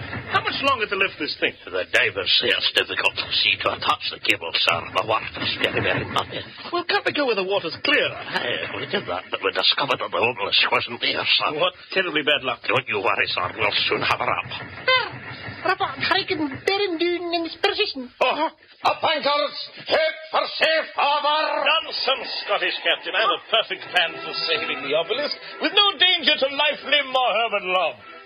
How much longer to lift this thing? The divers say it's difficult to see to attach the cable, sir. The warp is very, very muddy. Well, can't we go where the water's clearer? Aye, we did that, but we discovered that the obelisk wasn't there, sir. What terribly bad luck. Don't you worry, sir. We'll soon have her up. Rapport, Harrigan, Berendun in position. Oh, Up anchors! Head for safe harbor! nonsense, Scottish Captain. I have a perfect plan for sailing the obelisk with no danger to life, limb, or human love.